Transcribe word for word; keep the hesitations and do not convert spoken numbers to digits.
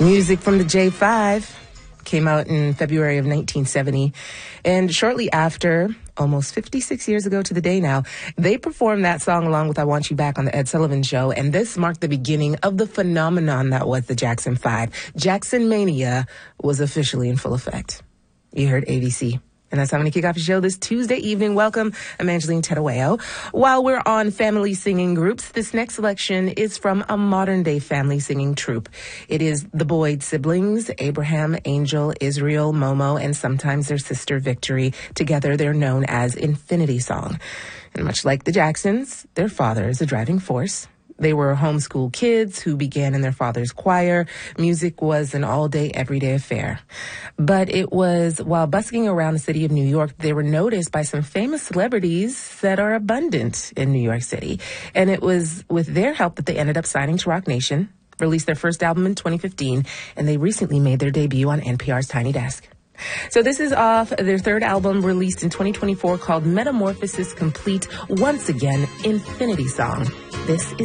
Music from the J five came out in February of nineteen seventy. And shortly after, almost fifty-six years ago to the day now, they performed that song along with I Want You Back on the Ed Sullivan Show. And this marked the beginning of the phenomenon that was the Jackson five. Jackson Mania was officially in full effect. You heard A B C. And that's how I'm going to kick off the show this Tuesday evening. Welcome, I'm Angeline Tedaweo. While we're on family singing groups, this next selection is from a modern-day family singing troupe. It is the Boyd siblings, Abraham, Angel, Israel, Momo, and sometimes their sister Victory. Together, they're known as Infinity Song. And much like the Jacksons, their father is a driving force. They were homeschool kids who began in their father's choir. Music was an all-day, everyday affair. But it was while busking around the city of New York, they were noticed by some famous celebrities that are abundant in New York City. And it was with their help that they ended up signing to Roc Nation, released their first album in twenty fifteen, and they recently made their debut on N P R's Tiny Desk. So this is off their third album released in twenty twenty-four called Metamorphosis Complete. Once again, Infinity Song. This is